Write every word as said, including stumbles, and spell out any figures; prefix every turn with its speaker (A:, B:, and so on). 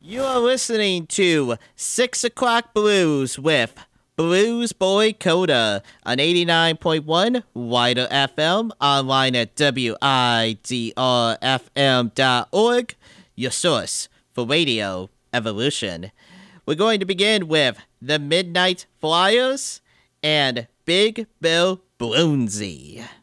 A: You are listening to six O'Clock Blues with Blues Boy Coda on eighty-nine point one Wider F M, online at W I D R F M dot org, your source for radio evolution. We're going to begin with the Midnight Flyers and Big Bill Bloonsy.